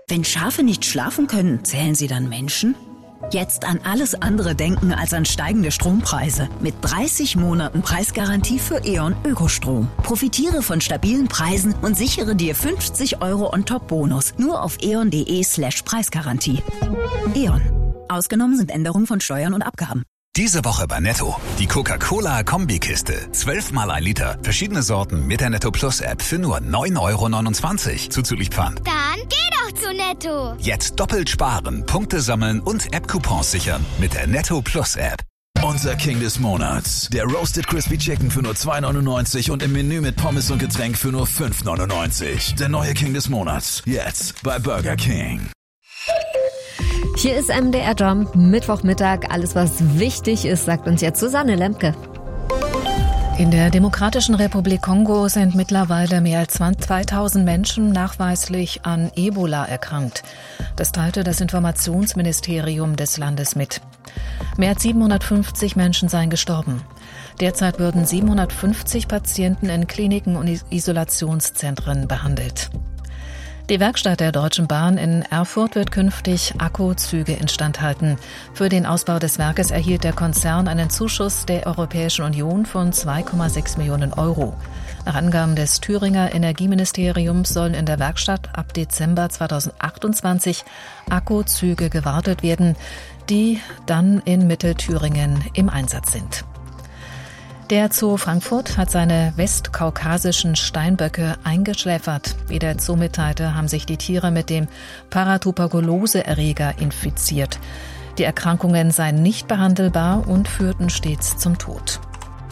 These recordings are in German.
Wenn Schafe nicht schlafen können, zählen sie dann Menschen? Jetzt an alles andere denken als an steigende Strompreise. Mit 30 Monaten Preisgarantie für E.ON Ökostrom. Profitiere von stabilen Preisen und sichere dir 50 € On-Top-Bonus. Nur auf eon.de/Preisgarantie. E.ON. Ausgenommen sind Änderungen von Steuern und Abgaben. Diese Woche bei Netto. Die Coca-Cola-Kombikiste. 12 mal 1 Liter. Verschiedene Sorten mit der Netto Plus App für nur 9,29 € zuzüglich Pfand. Dann geh doch zu Netto. Jetzt doppelt sparen, Punkte sammeln und App-Coupons sichern mit der Netto Plus App. Unser King des Monats. Der Roasted Crispy Chicken für nur 2,99 € und im Menü mit Pommes und Getränk für nur 5,99 €. Der neue King des Monats. Jetzt bei Burger King. Hier ist MDR Jump, Mittwochmittag. Alles, was wichtig ist, sagt uns jetzt Susanne Lemke. In der Demokratischen Republik Kongo sind mittlerweile mehr als 2000 Menschen nachweislich an Ebola erkrankt. Das teilte das Informationsministerium des Landes mit. Mehr als 750 Menschen seien gestorben. Derzeit würden 750 Patienten in Kliniken und Isolationszentren behandelt. Die Werkstatt der Deutschen Bahn in Erfurt wird künftig Akkuzüge instand halten. Für den Ausbau des Werkes erhielt der Konzern einen Zuschuss der Europäischen Union von 2,6 Millionen €. Nach Angaben des Thüringer Energieministeriums sollen in der Werkstatt ab Dezember 2028 Akkuzüge gewartet werden, die dann in Mittelthüringen im Einsatz sind. Der Zoo Frankfurt hat seine westkaukasischen Steinböcke eingeschläfert. Wie der Zoo mitteilte, haben sich die Tiere mit dem Paratuberkulose-Erreger infiziert. Die Erkrankungen seien nicht behandelbar und führten stets zum Tod.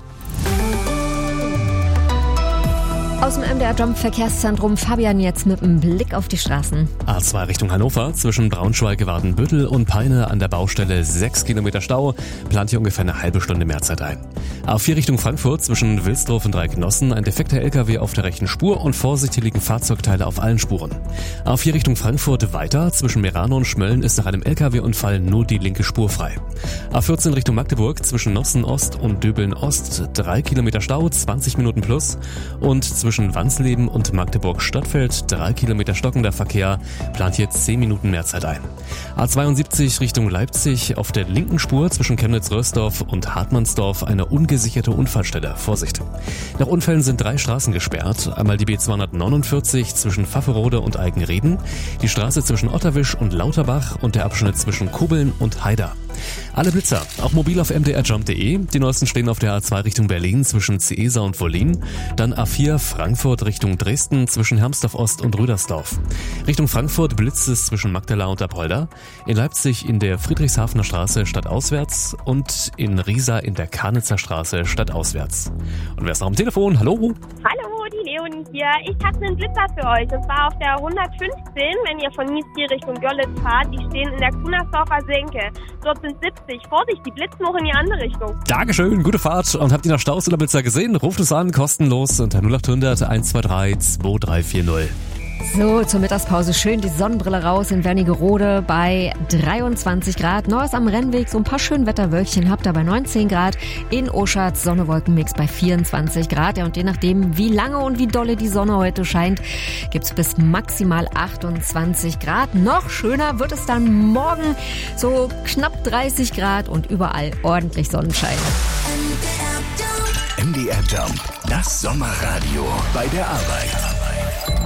Aus dem MDR Jump Verkehrszentrum Fabian jetzt mit einem Blick auf die Straßen. A2 Richtung Hannover, zwischen Braunschweig-Wardenbüttel und Peine an der Baustelle 6 Kilometer Stau, plant hier ungefähr eine halbe Stunde mehr Zeit ein. A4 Richtung Frankfurt, zwischen Wilsdorf und Dreiecknossen, ein defekter LKW auf der rechten Spur und vorsichtig liegen Fahrzeugteile auf allen Spuren. A4 Richtung Frankfurt weiter, zwischen Merano und Schmölln ist nach einem LKW-Unfall nur die linke Spur frei. A14 Richtung Magdeburg, zwischen Nossen Ost und Döbeln Ost, 3 Kilometer Stau, 20 Minuten plus und zwischen Wansleben und Magdeburg-Stadtfeld 3 Kilometer stockender Verkehr, plant hier 10 Minuten mehr Zeit ein. A72 Richtung Leipzig, auf der linken Spur zwischen Chemnitz-Rösdorf und Hartmannsdorf eine ungesicherte Unfallstelle. Vorsicht! Nach Unfällen sind 3 Straßen gesperrt. Einmal die B249 zwischen Pfafferode und Eigenreden, die Straße zwischen Otterwisch und Lauterbach und der Abschnitt zwischen Kobeln und Haider. Alle Blitzer, auch mobil auf mdrjump.de. Die neuesten stehen auf der A2 Richtung Berlin zwischen Ciesa und Wollin. Dann A4 Frankfurt Richtung Dresden zwischen Hermsdorf Ost und Rüdersdorf. Richtung Frankfurt blitzt es zwischen Magdala und Apolda. In Leipzig in der Friedrichshafener Straße stadtauswärts und in Riesa in der Karnitzer Straße stadtauswärts. Und wer ist noch am Telefon? Hallo? Hallo, die Leonie hier. Ich habe einen Blitzer für euch. Und zwar auf der 115, wenn ihr von Niesbier Richtung Görlitz fahrt. Die stehen in der Kunersdorfer Senke. Dort sind 70. Vorsicht, die blitzen noch in die andere Richtung. Dankeschön, gute Fahrt. Und habt ihr noch Staus oder Blitzer gesehen? Ruft es an, kostenlos unter 0800 123 2340. So, zur Mittagspause schön die Sonnenbrille raus in Wernigerode bei 23 Grad. Neues am Rennweg, so ein paar Schönwetterwölkchen habt ihr bei 19 Grad. In Oschatz Sonne-Wolken-Mix bei 24 Grad. Ja, und je nachdem, wie lange und wie dolle die Sonne heute scheint, gibt's bis maximal 28 Grad. Noch schöner wird es dann morgen, so knapp 30 Grad und überall ordentlich Sonnenschein. MDR Jump, das Sommerradio bei der Arbeit.